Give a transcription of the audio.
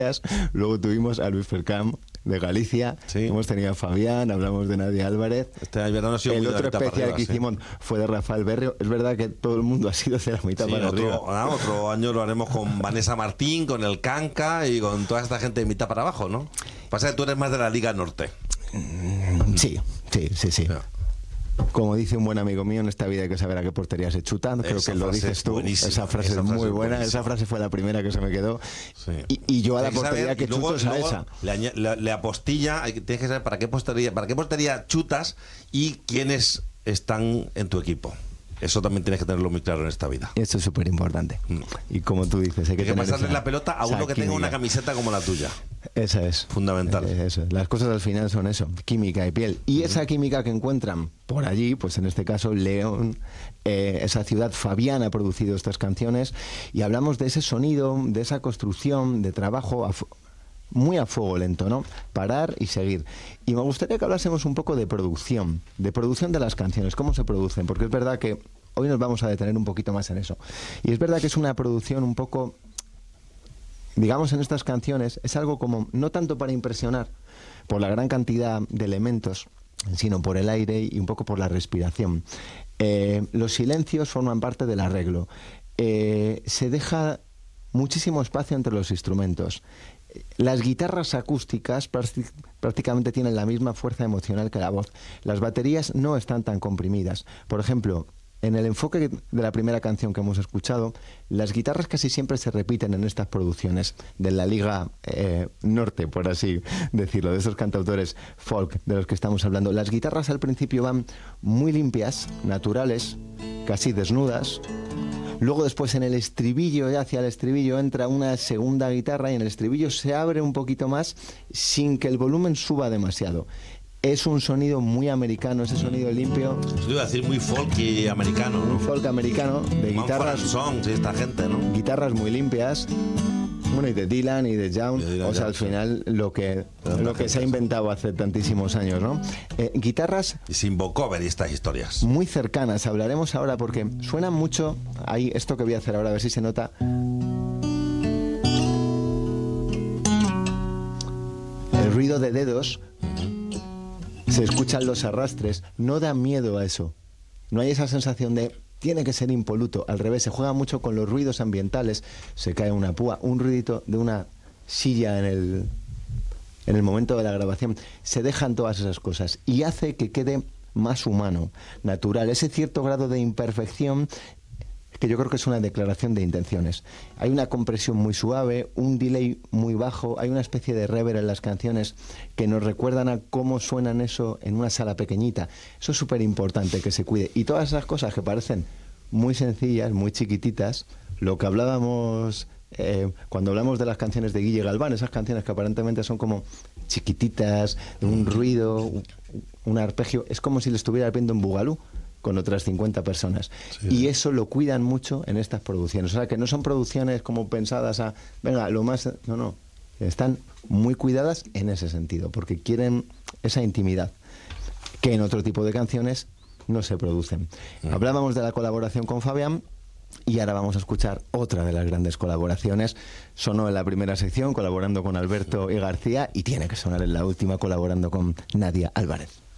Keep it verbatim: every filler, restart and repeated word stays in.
Luego tuvimos a Luis Fercam de Galicia, sí. Hemos tenido a Fabián, hablamos de Nadia Álvarez. Este verano ha sido el muy otro especial arriba, que sí. hicimos fue de Rafael Berrio. Es verdad que todo el mundo ha sido de la mitad sí, para otro, arriba. Ah, otro año lo haremos con Vanessa Martín, con el Canca y con toda esta gente de mitad para abajo, ¿no? Pasa que tú eres más de la Liga Norte. Sí, sí, sí, sí. Yeah. Como dice un buen amigo mío, en esta vida hay que saber a qué portería se chuta. Creo Esa que lo dices tú. Esa frase esa es muy frase buena. buenísima. Esa frase fue la primera que se me quedó. Sí. Y, y yo a la Tienes que portería saber, que y luego, chuto es a luego esa. Le, añe- le, le apostilla, hay que- tienes que saber para qué portería, para qué portería chutas y quiénes están en tu equipo. Eso también tienes que tenerlo muy claro en esta vida. Esto es súper importante. Mm. Y como tú dices, hay que, Hay que tener pasarle esa- la pelota a esa uno que tenga una química. camiseta como la tuya. Esa es. Fundamental. Eh, Eso. Las cosas al final son eso, química y piel. Y esa química que encuentran por allí, pues en este caso León, eh, esa ciudad, Fabián ha producido estas canciones y hablamos de ese sonido, de esa construcción, de trabajo a fu- muy a fuego lento, ¿no? Parar y seguir. Y me gustaría que hablásemos un poco de producción, de producción de las canciones, cómo se producen, porque es verdad que hoy nos vamos a detener un poquito más en eso. Y es verdad que es una producción un poco, digamos, en estas canciones, es algo como, no tanto para impresionar por la gran cantidad de elementos, sino por el aire y un poco por la respiración. Eh, los silencios forman parte del arreglo. Eh, se deja muchísimo espacio entre los instrumentos. Las guitarras acústicas prácti- prácticamente tienen la misma fuerza emocional que la voz. Las baterías no están tan comprimidas. Por ejemplo, en el enfoque de la primera canción que hemos escuchado, las guitarras casi siempre se repiten en estas producciones de la Liga eh, Norte, por así decirlo, de esos cantautores folk de los que estamos hablando. Las guitarras al principio van muy limpias, naturales, casi desnudas. Luego después en el estribillo, ya hacia el estribillo, entra una segunda guitarra y en el estribillo se abre un poquito más sin que el volumen suba demasiado. Es un sonido muy americano, ese sonido limpio. Eso te iba a decir muy folk y americano, ¿no? Un folk americano de Mumford guitarras, and Sons, sí, esta gente, ¿no? guitarras muy limpias. Bueno, y de Dylan y de Young, Y de Dylan o sea, Young, al final lo que, Tanta lo que se ha gente, inventado hace tantísimos años, ¿no? Eh, guitarras Y sin vocover y estas historias. muy cercanas, hablaremos ahora porque suenan mucho, ahí esto que voy a hacer ahora, a ver si se nota. El ruido de dedos, se escuchan los arrastres, no da miedo a eso. No hay esa sensación de tiene que ser impoluto, al revés, se juega mucho con los ruidos ambientales, se cae una púa, un ruidito de una silla en el, en el momento de la grabación, se dejan todas esas cosas y hace que quede más humano, natural, ese cierto grado de imperfección que yo creo que es una declaración de intenciones. Hay una compresión muy suave, un delay muy bajo, hay una especie de reverb en las canciones que nos recuerdan a cómo suenan eso en una sala pequeñita. Eso es súper importante que se cuide. Y todas esas cosas que parecen muy sencillas, muy chiquititas, lo que hablábamos eh, cuando hablamos de las canciones de Guille Galván, esas canciones que aparentemente son como chiquititas, un ruido, un, un arpegio, es como si le estuviera viendo en Bugalú con otras cincuenta personas. Sí. Y eso lo cuidan mucho en estas producciones. O sea, que no son producciones como pensadas a, venga, lo más... No, no. Están muy cuidadas en ese sentido, porque quieren esa intimidad que en otro tipo de canciones no se producen. Mm. Hablábamos de la colaboración con Fabián y ahora vamos a escuchar otra de las grandes colaboraciones. Sonó en la primera sección colaborando con Alberto y García y tiene que sonar en la última colaborando con Nadia Álvarez.